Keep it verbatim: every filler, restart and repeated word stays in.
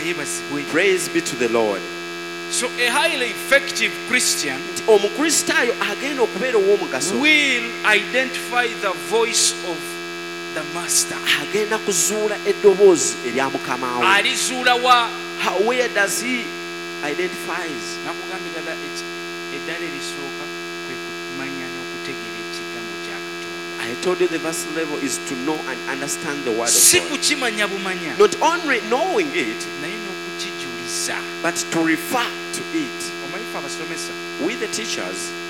Praise be to the Lord. So a highly effective Christian omukristaayo agenda okubeera ow'omugaso will identify the voice of the master. agenda kuzuula eddoboozi erya mukama we. alizuula wa How- where does he identifies? nakugambira ddala eki- eddala erisooka kwe kumanya n'okutegeera ekigambo kya Katonda. I told you the verse level is to know and understand the word si of God. kukimanya bumanya Not only knowing it, naye n'okukijuliza. but to refer to it. omanyifu abasomesa We the teachers,